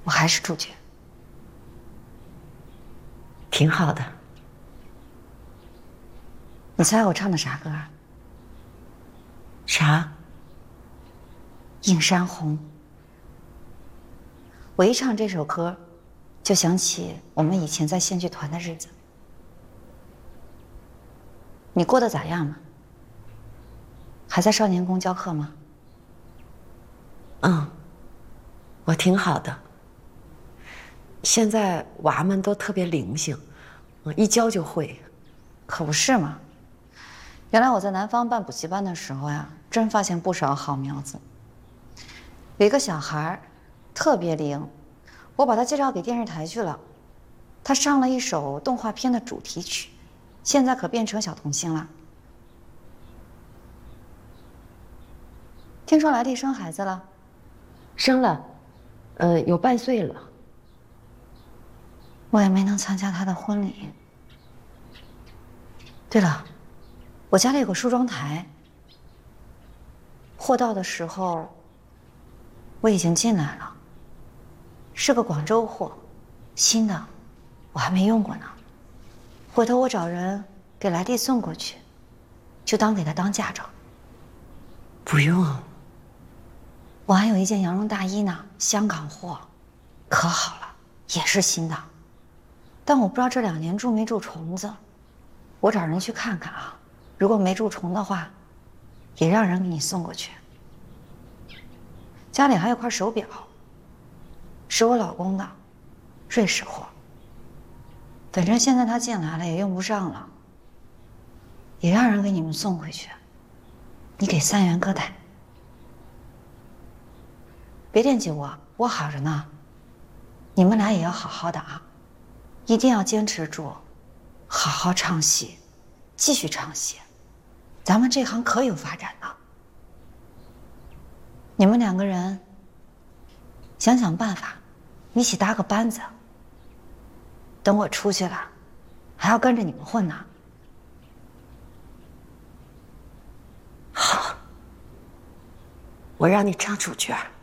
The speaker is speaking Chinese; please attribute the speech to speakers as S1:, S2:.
S1: 我还是主角。
S2: 挺好的。
S1: 你猜我唱的啥歌？
S2: 啥？
S1: 映山红。我一唱这首歌，就想起我们以前在县剧团的日子。你过得咋样嘛？还在少年宫教课吗？
S2: 嗯，我挺好的。现在娃们都特别灵性，一教就会。
S1: 可不是嘛。原来我在南方办补习班的时候呀，真发现不少好苗子。有一个小孩特别灵，我把他介绍给电视台去了，他上了一首动画片的主题曲，现在可变成小童星了。听说来丽生孩子了。
S2: 生了，有半岁了。
S1: 我也没能参加他的婚礼。对了，我家里有个梳妆台，货到的时候我已经进来了，是个广州货，新的，我还没用过呢。回头我找人给来弟送过去，就当给他当嫁妆。
S2: 不用。
S1: 我还有一件羊绒大衣呢，香港货，可好了，也是新的。但我不知道这2年蛀没蛀虫子，我找人去看看啊。如果没蛀虫的话，也让人给你送过去。家里还有块手表，是我老公的，瑞士货。反正现在他进来了也用不上了，也让人给你们送回去。你给3元哥带。别惦记我，我好着呢。你们俩也要好好的啊，一定要坚持住，好好唱戏，继续唱戏。咱们这行可有发展呢。你们2个人想想办法，一起搭个班子。等我出去了，还要跟着你们混呢。
S2: 好，我让你唱主角。